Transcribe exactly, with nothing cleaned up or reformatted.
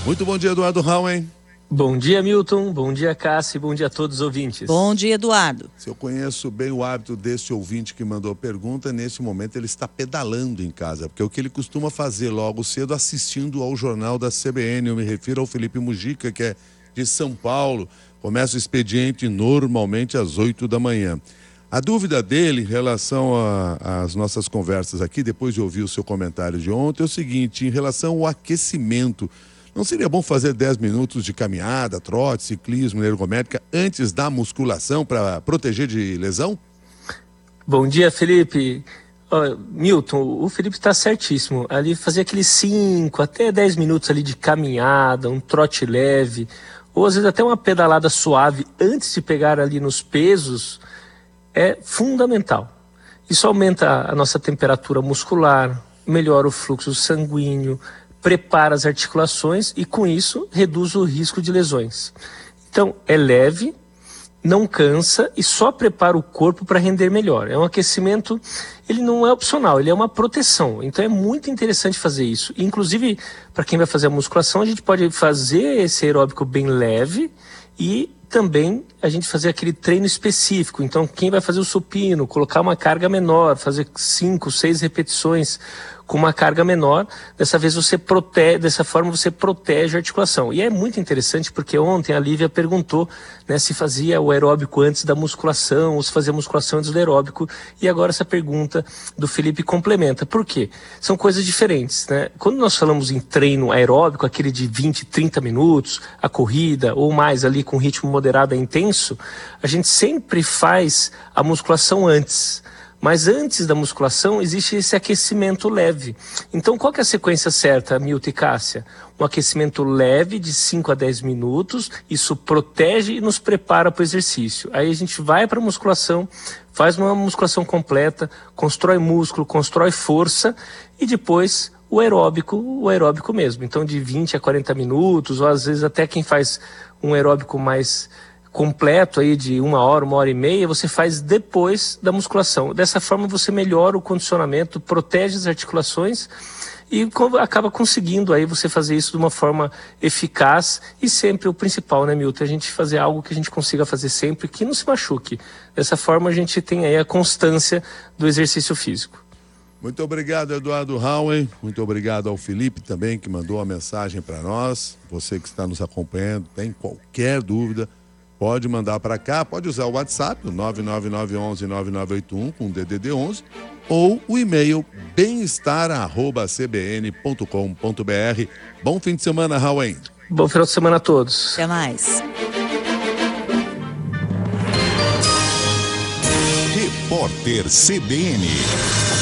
Muito bom dia, Eduardo Rauen. Bom dia, Milton. Bom dia, Cássia. Bom dia a todos os ouvintes. Bom dia, Eduardo. Se eu conheço bem o hábito desse ouvinte que mandou a pergunta, nesse momento ele está pedalando em casa, porque é o que ele costuma fazer logo cedo assistindo ao jornal da C B N. Eu me refiro ao Felipe Mujica, que é de São Paulo. Começa o expediente normalmente às oito da manhã. A dúvida dele em relação às nossas conversas aqui, depois de ouvir o seu comentário de ontem, é o seguinte: em relação ao aquecimento, não seria bom fazer dez minutos de caminhada, trote, ciclismo, ergométrica antes da musculação para proteger de lesão? Bom dia, Felipe. Oh, Milton, o Felipe está certíssimo. Ali fazer aqueles cinco até dez minutos ali de caminhada, um trote leve, ou às vezes até uma pedalada suave antes de pegar ali nos pesos, é fundamental. Isso aumenta a nossa temperatura muscular, melhora o fluxo sanguíneo, prepara as articulações e, com isso, reduz o risco de lesões. Então, é leve, não cansa e só prepara o corpo para render melhor. É um aquecimento, ele não é opcional, ele é uma proteção. Então, é muito interessante fazer isso. Inclusive, para quem vai fazer a musculação, a gente pode fazer esse aeróbico bem leve e também a gente fazer aquele treino específico. Então, quem vai fazer o supino, colocar uma carga menor, fazer cinco, seis repetições com uma carga menor, dessa vez você protege, dessa forma você protege a articulação. E é muito interessante porque ontem a Lívia perguntou, né, se fazia o aeróbico antes da musculação ou se fazia a musculação antes do aeróbico, e agora essa pergunta do Felipe complementa. Por quê? São coisas diferentes, né? Quando nós falamos em treino aeróbico, aquele de vinte, trinta minutos, a corrida ou mais ali com ritmo moderado e intenso, a gente sempre faz a musculação antes. Mas antes da musculação existe esse aquecimento leve. Então qual que é a sequência certa, Milton e Cássia? Um aquecimento leve de cinco a dez minutos, isso protege e nos prepara para o exercício. Aí a gente vai para a musculação, faz uma musculação completa, constrói músculo, constrói força e depois o aeróbico, o aeróbico mesmo. Então de vinte a quarenta minutos, ou às vezes até quem faz um aeróbico mais completo aí de uma hora, uma hora e meia, você faz depois da musculação. Dessa forma você melhora o condicionamento, protege as articulações e acaba conseguindo aí você fazer isso de uma forma eficaz e sempre o principal, né, Milton? A gente fazer algo que a gente consiga fazer sempre, que não se machuque. Dessa forma a gente tem aí a constância do exercício físico. Muito obrigado, Eduardo Rauen. Muito obrigado ao Felipe também, que mandou a mensagem para nós. Você que está nos acompanhando, tem qualquer dúvida, pode mandar para cá, pode usar o WhatsApp, o nove nove nove um um nove nove oito um com D D D onze, ou o e-mail bem-estar arroba c b n ponto com ponto b r. Bom fim de semana, Rauen. Bom final de semana a todos. Até mais. Repórter C B N.